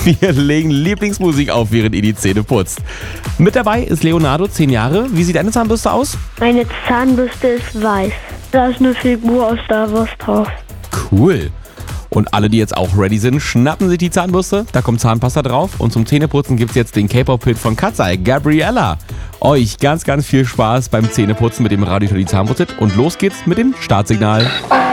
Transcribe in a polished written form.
Wir legen Lieblingsmusik auf, während ihr die Zähne putzt. Mit dabei ist Leonardo, 10 Jahre. Wie sieht deine Zahnbürste aus? Meine Zahnbürste ist weiß. Da ist eine Figur aus Star Wars drauf. Cool. Und alle, die jetzt auch ready sind, schnappen sich die Zahnbürste. Da kommt Zahnpasta drauf. Und zum Zähneputzen gibt es jetzt den K-Pop-Hit von Katseye, Gabriella. Euch ganz, ganz viel Spaß beim Zähneputzen mit dem Radio für die Zahnputzit. Und los geht's mit dem Startsignal.